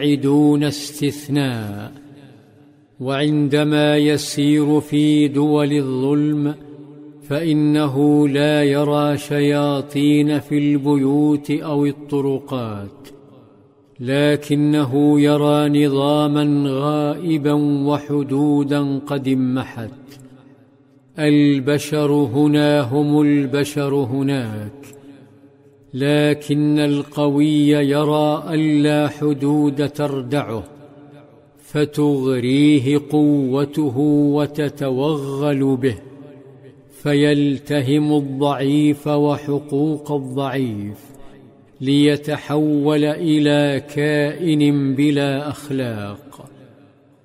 دون استثناء. وعندما يسير في دول الظلم فإنه لا يرى شياطين في البيوت أو الطرقات، لكنه يرى نظاما غائبا وحدودا قد انمحت. البشر هنا هم البشر هناك، لكن القوي يرى ألا حدود تردعه فتغريه قوته وتتوغل به، فيلتهم الضعيف وحقوق الضعيف ليتحول إلى كائن بلا أخلاق.